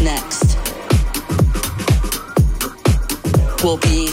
next will be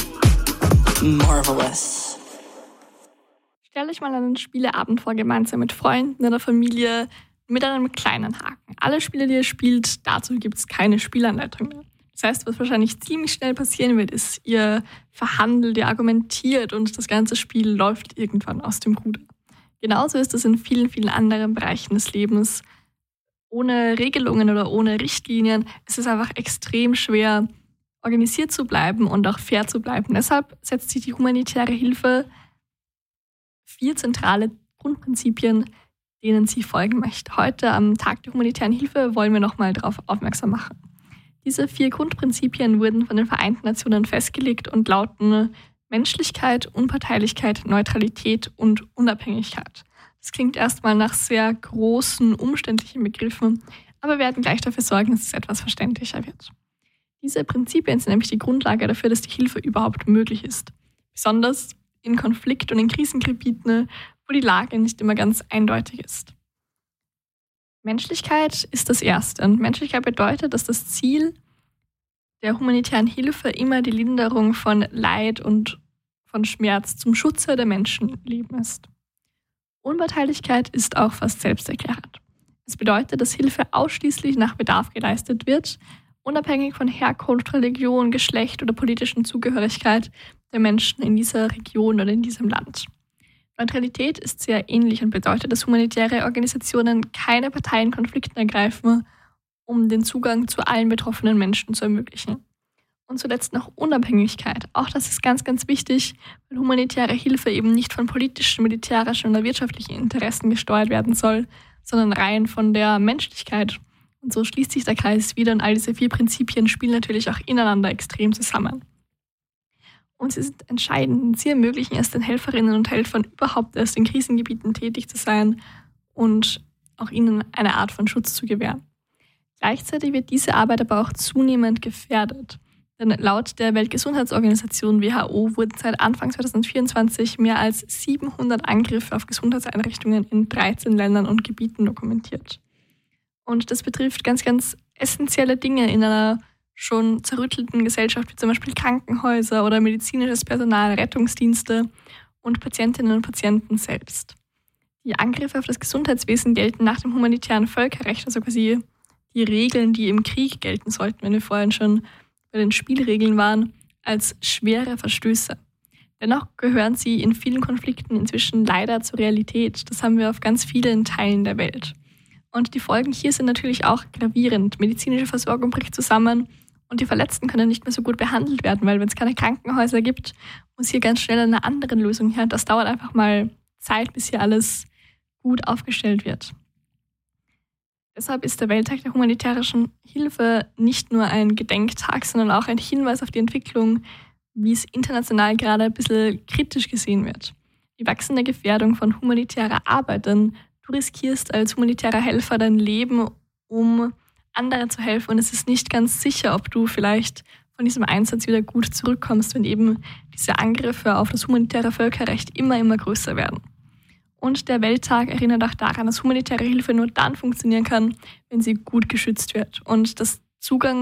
marvelous. Stell euch mal einen Spieleabend vor, gemeinsam mit Freunden oder Familie, mit einem kleinen Haken. Alle Spiele, die ihr spielt, dazu gibt es keine Spielanleitung mehr. Das heißt, was wahrscheinlich ziemlich schnell passieren wird, ist, ihr verhandelt, ihr argumentiert und das ganze Spiel läuft irgendwann aus dem Ruder. Genauso ist es in vielen, vielen anderen Bereichen des Lebens. Ohne Regelungen oder ohne Richtlinien ist es einfach extrem schwer, organisiert zu bleiben und auch fair zu bleiben. Deshalb setzt sich die humanitäre Hilfe 4 zentrale Grundprinzipien, denen sie folgen möchte. Heute am Tag der humanitären Hilfe wollen wir nochmal darauf aufmerksam machen. Diese 4 Grundprinzipien wurden von den Vereinten Nationen festgelegt und lauten Menschlichkeit, Unparteilichkeit, Neutralität und Unabhängigkeit. Das klingt erstmal nach sehr großen, umständlichen Begriffen, aber wir werden gleich dafür sorgen, dass es etwas verständlicher wird. Diese Prinzipien sind nämlich die Grundlage dafür, dass die Hilfe überhaupt möglich ist. Besonders in Konflikt- und in Krisengebieten, wo die Lage nicht immer ganz eindeutig ist. Menschlichkeit ist das Erste. Und Menschlichkeit bedeutet, dass das Ziel der humanitären Hilfe immer die Linderung von Leid und von Schmerz zum Schutze der Menschenleben ist. Unparteilichkeit ist auch fast selbsterklärend. Es bedeutet, dass Hilfe ausschließlich nach Bedarf geleistet wird, unabhängig von Herkunft, Religion, Geschlecht oder politischen Zugehörigkeit der Menschen in dieser Region oder in diesem Land. Neutralität ist sehr ähnlich und bedeutet, dass humanitäre Organisationen keine Parteien in Konflikten ergreifen, um den Zugang zu allen betroffenen Menschen zu ermöglichen. Und zuletzt noch Unabhängigkeit. Auch das ist ganz, ganz wichtig, weil humanitäre Hilfe eben nicht von politischen, militärischen oder wirtschaftlichen Interessen gesteuert werden soll, sondern rein von der Menschlichkeit. Und so schließt sich der Kreis wieder und all diese 4 Prinzipien spielen natürlich auch ineinander extrem zusammen. Und sie sind entscheidend. Sie ermöglichen es den Helferinnen und Helfern überhaupt erst in Krisengebieten tätig zu sein und auch ihnen eine Art von Schutz zu gewähren. Gleichzeitig wird diese Arbeit aber auch zunehmend gefährdet. Denn laut der Weltgesundheitsorganisation WHO wurden seit Anfang 2024 mehr als 700 Angriffe auf Gesundheitseinrichtungen in 13 Ländern und Gebieten dokumentiert. Und das betrifft ganz, ganz essentielle Dinge in einer schon zerrüttelten Gesellschaft, wie zum Beispiel Krankenhäuser oder medizinisches Personal, Rettungsdienste und Patientinnen und Patienten selbst. Die Angriffe auf das Gesundheitswesen gelten nach dem humanitären Völkerrecht, also quasi die Regeln, die im Krieg gelten sollten, wenn wir vorhin schon bei den Spielregeln waren, als schwere Verstöße. Dennoch gehören sie in vielen Konflikten inzwischen leider zur Realität. Das haben wir auf ganz vielen Teilen der Welt. Und die Folgen hier sind natürlich auch gravierend. Medizinische Versorgung bricht zusammen und die Verletzten können nicht mehr so gut behandelt werden, weil wenn es keine Krankenhäuser gibt, muss hier ganz schnell eine andere Lösung her. Das dauert einfach mal Zeit, bis hier alles gut aufgestellt wird. Deshalb ist der Welttag der humanitären Hilfe nicht nur ein Gedenktag, sondern auch ein Hinweis auf die Entwicklung, wie es international gerade ein bisschen kritisch gesehen wird. Die wachsende Gefährdung von humanitärer Arbeit, denn du riskierst als humanitärer Helfer dein Leben, um anderen zu helfen. Und es ist nicht ganz sicher, ob du vielleicht von diesem Einsatz wieder gut zurückkommst, wenn eben diese Angriffe auf das humanitäre Völkerrecht immer größer werden. Und der Welttag erinnert auch daran, dass humanitäre Hilfe nur dann funktionieren kann, wenn sie gut geschützt wird. Und das Zugang